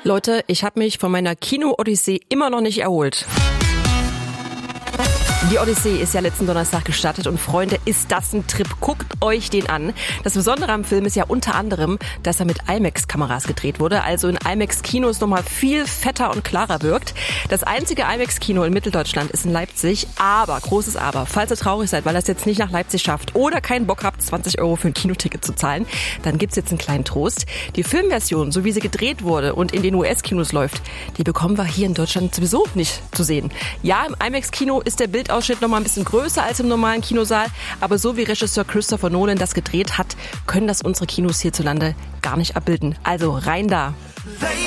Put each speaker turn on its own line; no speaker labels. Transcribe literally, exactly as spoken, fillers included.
Leute, ich habe mich von meiner Kino-Odyssee immer noch nicht erholt. Die Odyssee ist ja letzten Donnerstag gestartet und Freunde, ist das ein Trip. Guckt euch den an. Das Besondere am Film ist ja unter anderem, dass er mit IMAX-Kameras gedreht wurde, also in IMAX-Kinos nochmal viel fetter und klarer wirkt. Das einzige IMAX-Kino in Mitteldeutschland ist in Leipzig, aber, großes Aber, falls ihr traurig seid, weil ihr es jetzt nicht nach Leipzig schafft oder keinen Bock habt, zwanzig Euro für ein Kinoticket zu zahlen, dann gibt's jetzt einen kleinen Trost. Die Filmversion, so wie sie gedreht wurde und in den U S-Kinos läuft, die bekommen wir hier in Deutschland sowieso nicht zu sehen. Ja, im IMAX-Kino ist der Bild Ausschnitt noch mal ein bisschen größer als im normalen Kinosaal, aber so wie Regisseur Christopher Nolan das gedreht hat, können das unsere Kinos hierzulande gar nicht abbilden. Also rein da!